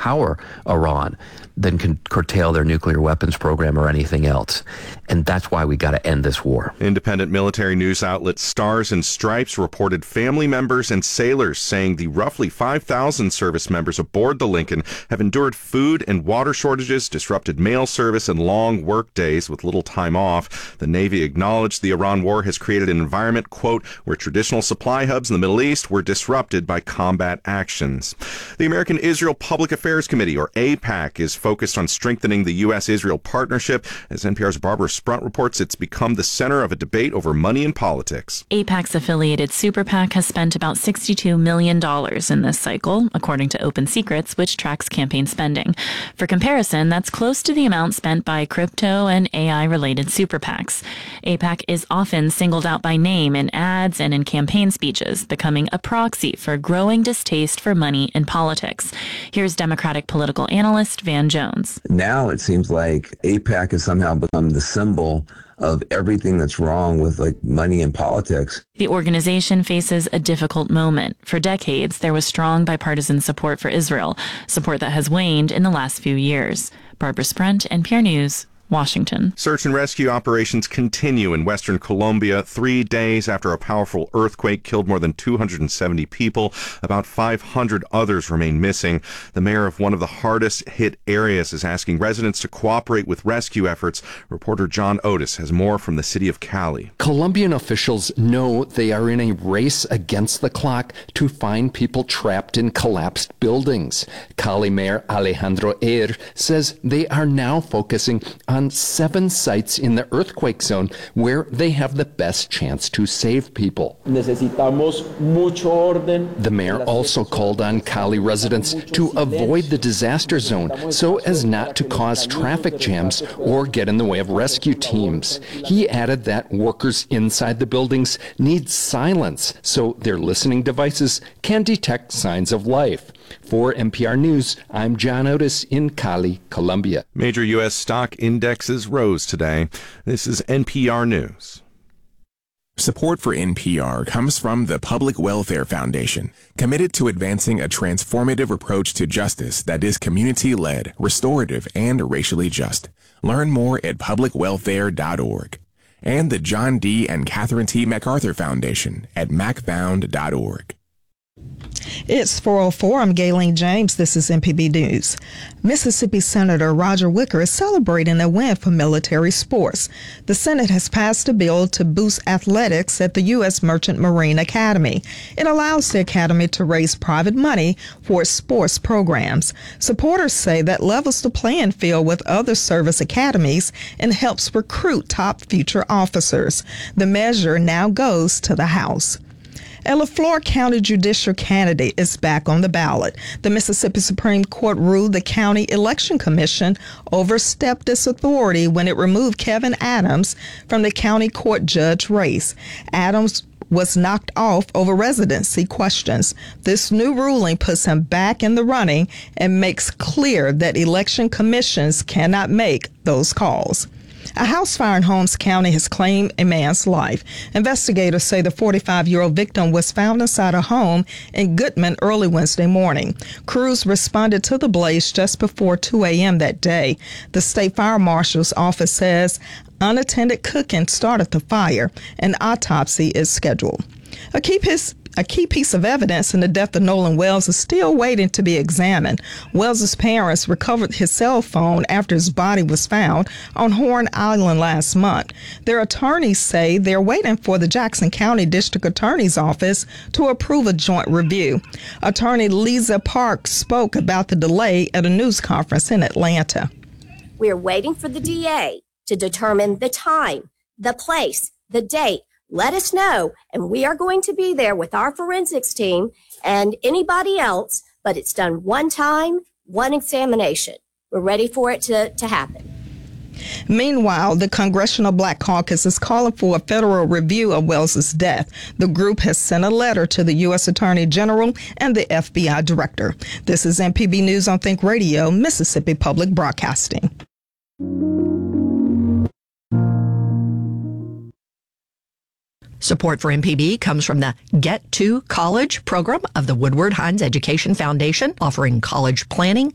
empower Iran than can curtail their nuclear weapons program or anything else. And that's why we got to end this war. Independent military news outlet Stars and Stripes reported family members and sailors saying the roughly 5,000 service members aboard the Lincoln have endured food and water shortages, disrupted mail service, and long work days with little time off. The Navy acknowledged the Iran war has created an environment, quote, where traditional supply hubs in the Middle East were disrupted by combat actions. The American Israel Public Affairs Committee, or AIPAC, is focused on strengthening the U.S.-Israel partnership. As NPR's Barbara Sprunt reports, it's become the center of a debate over money and politics. AIPAC's affiliated Super PAC has spent about $62 million in this cycle, according to Open Secrets, which tracks campaign spending. For comparison, that's close to the amount spent by crypto and AI-related super PACs. AIPAC is often singled out by name in ads and in campaign speeches, becoming a proxy for growing distaste for money in politics. Here's Democratic political analyst Van Jones. Now it seems like AIPAC has somehow become the symbol of everything that's wrong with money in politics. The organization faces a difficult moment. For decades, there was strong bipartisan support for Israel, support that has waned in the last few years. Barbara Sprunt, NPR News, Washington. Search and rescue operations continue in western Colombia 3 days after a powerful earthquake killed more than 270 people. About 500 others remain missing. The mayor of one of the hardest hit areas is asking residents to cooperate with rescue efforts. Reporter John Otis has more from the city of Cali. Colombian officials know they are in a race against the clock to find people trapped in collapsed buildings. Cali Mayor Alejandro Eir says they are now focusing on 7 sites in the earthquake zone where they have the best chance to save people. The mayor also called on Cali residents to avoid the disaster zone so as not to cause traffic jams or get in the way of rescue teams. He added that workers inside the buildings need silence so their listening devices can detect signs of life. For NPR News, I'm John Otis in Cali, Colombia. Major U.S. stock indexes rose today. This is NPR News. Support for NPR comes from the Public Welfare Foundation, committed to advancing a transformative approach to justice that is community-led, restorative, and racially just. Learn more at publicwelfare.org. And the John D. and Catherine T. MacArthur Foundation at macfound.org. It's 4:04. I'm Gayleen James. This is MPB News. Mississippi Senator Roger Wicker is celebrating a win for military sports. The Senate has passed a bill to boost athletics at the U.S. Merchant Marine Academy. It allows the academy to raise private money for its sports programs. Supporters say that levels the playing field with other service academies and helps recruit top future officers. The measure now goes to the House. A LaFleur County judicial candidate is back on the ballot. The Mississippi Supreme Court ruled the County Election Commission overstepped its authority when it removed Kevin Adams from the county court judge race. Adams was knocked off over residency questions. This new ruling puts him back in the running and makes clear that election commissions cannot make those calls. A house fire in Holmes County has claimed a man's life. Investigators say the 45-year-old victim was found inside a home in Goodman early Wednesday morning. Crews responded to the blaze just before 2 a.m. that day. The state fire marshal's office says unattended cooking started the fire. An autopsy is scheduled. A key piece of evidence in the death of Nolan Wells is still waiting to be examined. Wells's parents recovered his cell phone after his body was found on Horn Island last month. Their attorneys say they're waiting for the Jackson County District Attorney's Office to approve a joint review. Attorney Lisa Park spoke about the delay at a news conference in Atlanta. We're waiting for the DA to determine the time, the place, the date. Let us know, and we are going to be there with our forensics team and anybody else, but it's done one time, one examination. We're ready for it to happen. Meanwhile, the Congressional Black Caucus is calling for a federal review of Wells's death. The group has sent a letter to the U.S. Attorney General and the FBI Director. This is MPB News on Think Radio, Mississippi Public Broadcasting. Support for MPB comes from the Get to College program of the Woodward Hines Education Foundation, offering college planning,